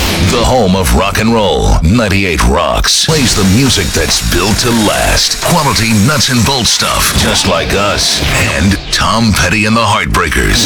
The home of rock and roll, 98 Rocks, plays the music that's built to last. Quality nuts and bolts stuff, just like us. And Tom Petty and the Heartbreakers.